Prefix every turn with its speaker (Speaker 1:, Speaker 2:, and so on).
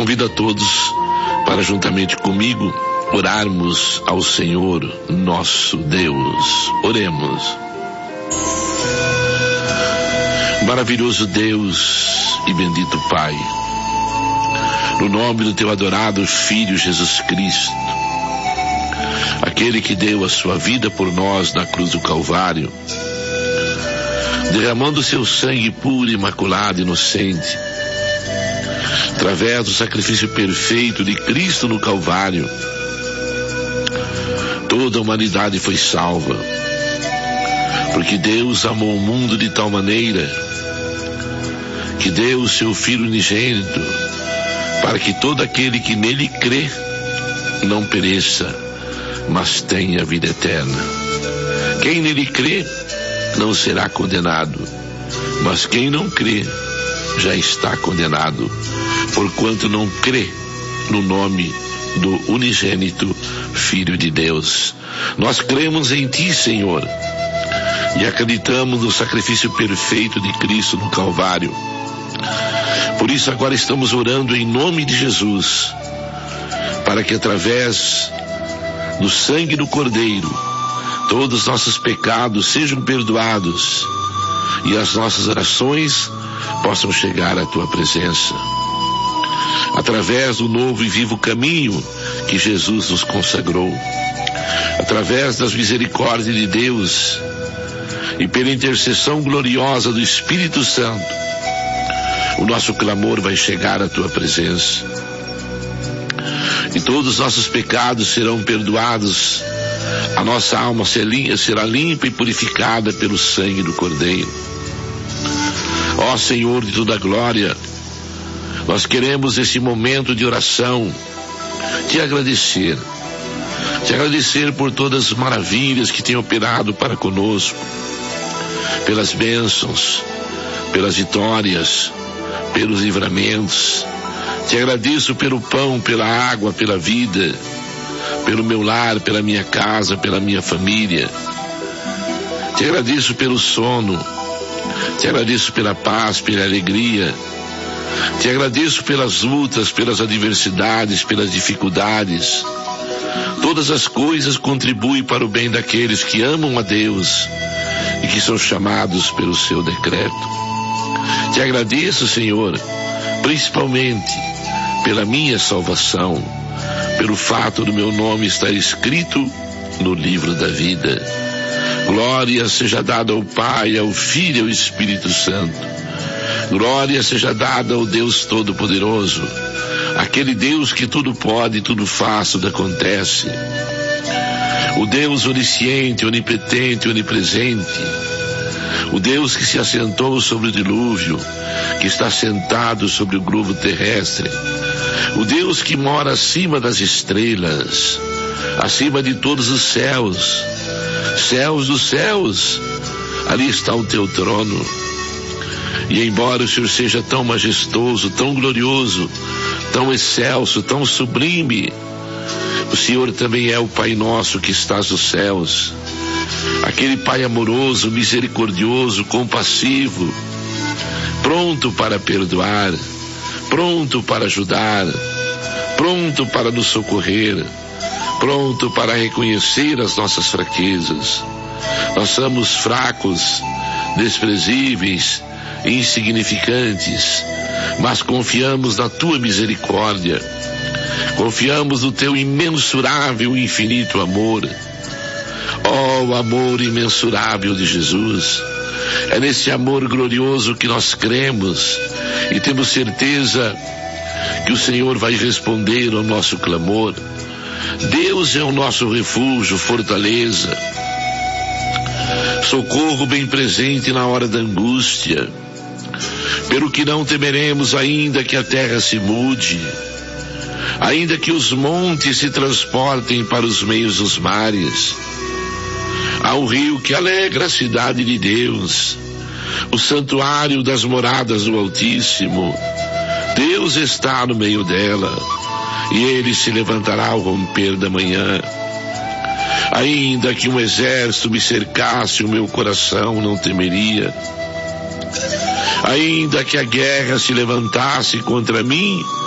Speaker 1: convido a todos para, juntamente comigo, orarmos ao Senhor nosso Deus. Oremos. Maravilhoso Deus e bendito Pai, no nome do teu adorado Filho Jesus Cristo, aquele que deu a sua vida por nós na cruz do Calvário, derramando seu sangue puro, imaculado, inocente, através do sacrifício perfeito de Cristo no Calvário, toda a humanidade foi salva, porque Deus amou o mundo de tal maneira que deu o seu Filho unigênito, para que todo aquele que nele crê não pereça, mas tenha vida eterna. Quem nele crê não será condenado, mas quem não crê já está condenado, porquanto não crê no nome do unigênito Filho de Deus. Nós cremos em Ti, Senhor, e acreditamos no sacrifício perfeito de Cristo no Calvário. Por isso agora estamos orando em nome de Jesus, para que através do sangue do Cordeiro todos os nossos pecados sejam perdoados e as nossas orações possam chegar à Tua presença. Através do novo e vivo caminho que Jesus nos consagrou, através das misericórdias de Deus e pela intercessão gloriosa do Espírito Santo, o nosso clamor vai chegar à Tua presença. E todos os nossos pecados serão perdoados. A nossa alma será limpa e purificada pelo sangue do Cordeiro. Ó Senhor de toda glória, nós queremos nesse momento de oração Te agradecer por todas as maravilhas que tem operado para conosco, pelas bênçãos, pelas vitórias, pelos livramentos. Te agradeço pelo pão, pela água, pela vida, pelo meu lar, pela minha casa, pela minha família. Te agradeço pelo sono, te agradeço pela paz, pela alegria. Te agradeço pelas lutas, pelas adversidades, pelas dificuldades. Todas as coisas contribuem para o bem daqueles que amam a Deus e que são chamados pelo seu decreto. Te agradeço, Senhor, principalmente pela minha salvação, pelo fato do meu nome estar escrito no livro da vida. Glória seja dada ao Pai, ao Filho e ao Espírito Santo. Glória seja dada ao Deus Todo-Poderoso, aquele Deus que tudo pode, tudo faz, tudo acontece. O Deus onisciente, onipotente, onipresente. O Deus que se assentou sobre o dilúvio, que está sentado sobre o globo terrestre. O Deus que mora acima das estrelas, acima de todos os céus. Céus dos céus, ali está o teu trono. E embora o Senhor seja tão majestoso, tão glorioso, tão excelso, tão sublime, o Senhor também é o Pai nosso que estás nos céus. Aquele Pai amoroso, misericordioso, compassivo, pronto para perdoar, pronto para ajudar, pronto para nos socorrer, pronto para reconhecer as nossas fraquezas. Nós somos fracos, desprezíveis, insignificantes, mas confiamos na Tua misericórdia, confiamos no Teu imensurável e infinito amor. Oh, o amor imensurável de Jesus. É nesse amor glorioso que nós cremos e temos certeza que o Senhor vai responder ao nosso clamor. Deus é o nosso refúgio, fortaleza, socorro bem presente na hora da angústia. Pelo que não temeremos, ainda que a terra se mude, ainda que os montes se transportem para os meios dos mares. Há um rio que alegra a cidade de Deus, o santuário das moradas do Altíssimo. Deus está no meio dela, e Ele se levantará ao romper da manhã. Ainda que um exército me cercasse, o meu coração não temeria. Ainda que a guerra se levantasse contra mim,